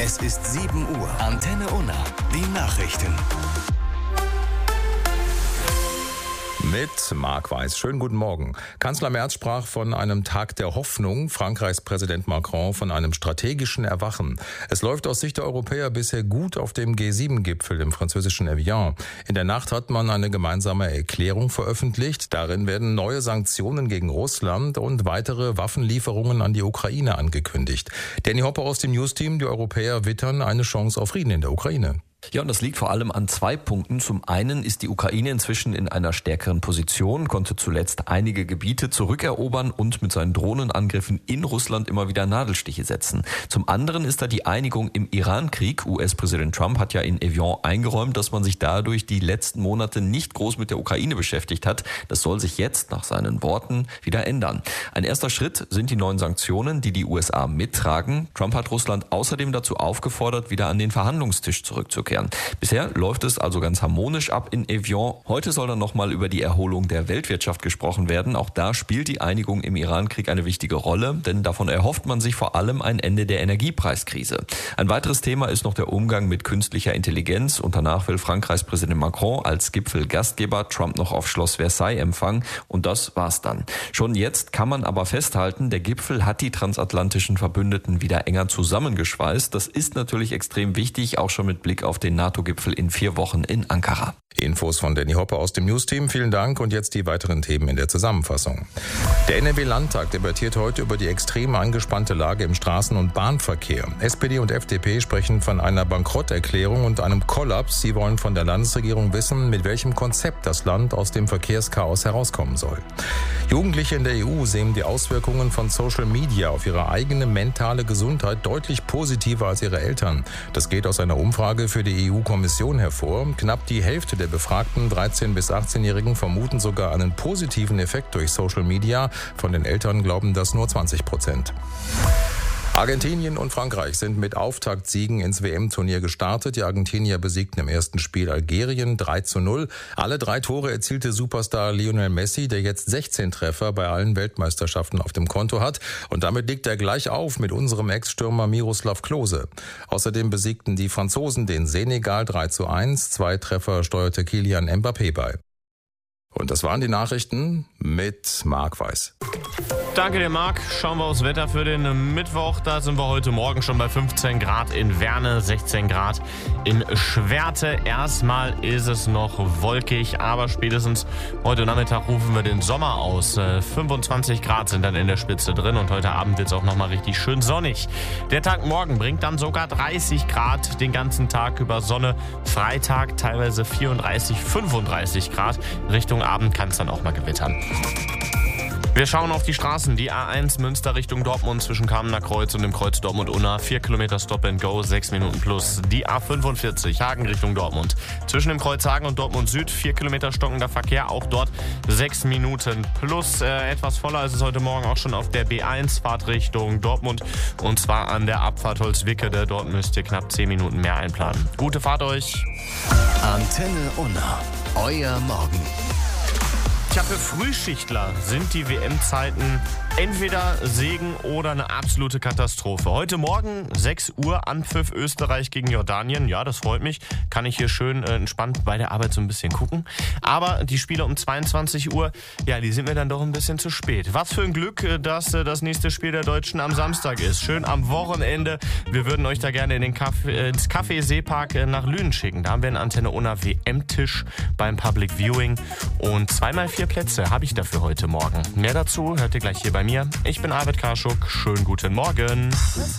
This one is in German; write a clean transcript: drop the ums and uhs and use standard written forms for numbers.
Es ist 7 Uhr. Antenne Unna. Die Nachrichten. Mit Marc Weiß. Schönen guten Morgen. Kanzler Merz sprach von einem Tag der Hoffnung, Frankreichs Präsident Macron von einem strategischen Erwachen. Es läuft aus Sicht der Europäer bisher gut auf dem G7-Gipfel im französischen Evian. In der Nacht hat man eine gemeinsame Erklärung veröffentlicht. Darin werden neue Sanktionen gegen Russland und weitere Waffenlieferungen an die Ukraine angekündigt. Danny Hoppe aus dem News-Team, die Europäer wittern eine Chance auf Frieden in der Ukraine. Ja, und das liegt vor allem an 2 Punkten. Zum einen ist die Ukraine inzwischen in einer stärkeren Position, konnte zuletzt einige Gebiete zurückerobern und mit seinen Drohnenangriffen in Russland immer wieder Nadelstiche setzen. Zum anderen ist da die Einigung im Iran-Krieg. US-Präsident Trump hat ja in Evian eingeräumt, dass man sich dadurch die letzten Monate nicht groß mit der Ukraine beschäftigt hat. Das soll sich jetzt nach seinen Worten wieder ändern. Ein erster Schritt sind die neuen Sanktionen, die die USA mittragen. Trump hat Russland außerdem dazu aufgefordert, wieder an den Verhandlungstisch zurückzukehren. Bisher läuft es also ganz harmonisch ab in Evian. Heute soll dann nochmal über die Erholung der Weltwirtschaft gesprochen werden. Auch da spielt die Einigung im Iran-Krieg eine wichtige Rolle, denn davon erhofft man sich vor allem ein Ende der Energiepreiskrise. Ein weiteres Thema ist noch der Umgang mit künstlicher Intelligenz. Und danach will Frankreichs Präsident Macron als Gipfelgastgeber Trump noch auf Schloss Versailles empfangen. Und das war's dann. Schon jetzt kann man aber festhalten, der Gipfel hat die transatlantischen Verbündeten wieder enger zusammengeschweißt. Das ist natürlich extrem wichtig, auch schon mit Blick auf den NATO-Gipfel in 4 Wochen in Ankara. Infos von Danny Hoppe aus dem News-Team. Vielen Dank und jetzt die weiteren Themen in der Zusammenfassung. Der NRW-Landtag debattiert heute über die extrem angespannte Lage im Straßen- und Bahnverkehr. SPD und FDP sprechen von einer Bankrotterklärung und einem Kollaps. Sie wollen von der Landesregierung wissen, mit welchem Konzept das Land aus dem Verkehrschaos herauskommen soll. Jugendliche in der EU sehen die Auswirkungen von Social Media auf ihre eigene mentale Gesundheit deutlich positiver als ihre Eltern. Das geht aus einer Umfrage für die EU-Kommission hervor. Knapp die Hälfte der befragten 13- bis 18-Jährigen vermuten sogar einen positiven Effekt durch Social Media. Von den Eltern glauben das nur 20%. Argentinien und Frankreich sind mit Auftaktsiegen ins WM-Turnier gestartet. Die Argentinier besiegten im ersten Spiel Algerien 3:0. Alle 3 Tore erzielte Superstar Lionel Messi, der jetzt 16 Treffer bei allen Weltmeisterschaften auf dem Konto hat. Und damit liegt er gleich auf mit unserem Ex-Stürmer Miroslav Klose. Außerdem besiegten die Franzosen den Senegal 3:1. 2 Treffer steuerte Kylian Mbappé bei. Und das waren die Nachrichten mit Marc Weiß. Danke dir, Marc. Schauen wir aufs Wetter für den Mittwoch. Da sind wir heute Morgen schon bei 15 Grad in Werne, 16 Grad in Schwerte. Erstmal ist es noch wolkig, aber spätestens heute Nachmittag rufen wir den Sommer aus. 25 Grad sind dann in der Spitze drin und heute Abend wird es auch nochmal richtig schön sonnig. Der Tag morgen bringt dann sogar 30 Grad den ganzen Tag über Sonne. Freitag teilweise 34, 35 Grad. Richtung Abend kann es dann auch mal gewittern. Wir schauen auf die Straßen. Die A1 Münster Richtung Dortmund zwischen Kamener Kreuz und dem Kreuz Dortmund-Unna. 4 Kilometer Stop and Go, 6 Minuten plus. Die A45 Hagen Richtung Dortmund. Zwischen dem Kreuz Hagen und Dortmund Süd 4 Kilometer stockender Verkehr. Auch dort 6 Minuten plus. Etwas voller ist es heute Morgen auch schon auf der B1 Fahrt Richtung Dortmund. Und zwar an der Abfahrt Holzwickede. Dort müsst ihr knapp 10 Minuten mehr einplanen. Gute Fahrt euch. Antenne Unna. Euer Morgen. Tja, für Frühschichtler sind die WM-Zeiten entweder Segen oder eine absolute Katastrophe. Heute Morgen 6 Uhr Anpfiff Österreich gegen Jordanien. Ja, das freut mich. Kann ich hier schön entspannt bei der Arbeit so ein bisschen gucken. Aber die Spiele um 22 Uhr, ja, die sind mir dann doch ein bisschen zu spät. Was für ein Glück, dass das nächste Spiel der Deutschen am Samstag ist. Schön am Wochenende. Wir würden euch da gerne ins Café Seepark nach Lünen schicken. Da haben wir einen Antenne Unna WM-Tisch beim Public Viewing. Und 2x4 Plätze habe ich dafür heute Morgen. Mehr dazu hört ihr gleich hier bei mir. Ich bin Albert Karschuk. Schönen guten Morgen.